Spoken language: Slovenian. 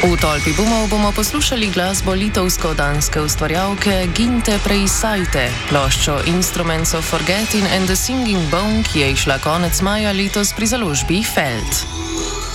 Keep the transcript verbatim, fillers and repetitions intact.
V Tolpi bumov bomo poslušali glasbo litovsko-danske ustvarjalke Ginte Preisajte, ploščo Instruments of Forgetting and the Singing Bone, ki je išla konec maja letos pri založbi Feld.